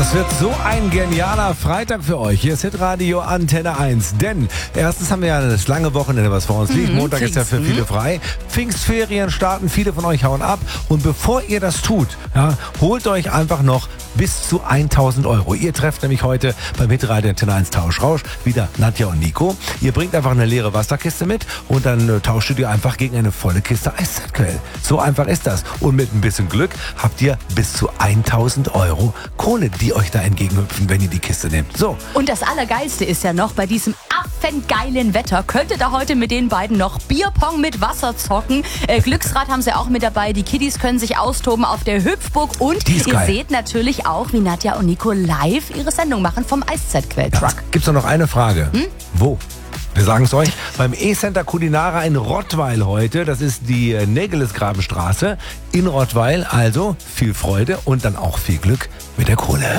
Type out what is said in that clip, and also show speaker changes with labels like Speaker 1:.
Speaker 1: Das wird so ein genialer Freitag für euch. Hier ist Hitradio Antenne 1. Denn erstens haben wir ja das lange Wochenende, was vor uns liegt. Montag ist ja für viele frei. Pfingstferien starten, viele von euch hauen ab. Und bevor ihr das tut, ja, holt euch einfach noch bis zu 1.000 Euro. Ihr trefft nämlich heute beim Hitradio Antenne 1 Tauschrausch wieder Nadja und Nico. Ihr bringt einfach eine leere Wasserkiste mit und dann tauscht ihr einfach gegen eine volle Kiste Eiszeitquell. So einfach ist das. Und mit ein bisschen Glück habt ihr bis zu 1.000 Euro Kohle, die euch da entgegenhüpfen, wenn ihr die Kiste nehmt. So.
Speaker 2: Und das Allergeilste ist ja noch, bei diesem affengeilen Wetter könntet ihr heute mit den beiden noch Bierpong mit Wasser zocken. Glücksrad haben sie auch mit dabei. Die Kiddies können sich austoben auf der Hüpfburg. Und ihr seht natürlich auch, wie Nadja und Nico live ihre Sendung machen vom Eiszeitquell-Truck.
Speaker 1: Ja, gibt's noch eine Frage. Wo? Wir sagen es euch, beim E-Center Kulinara in Rottweil heute. Das ist die Nägelesgrabenstraße in Rottweil. Also viel Freude und dann auch viel Glück mit der Kohle.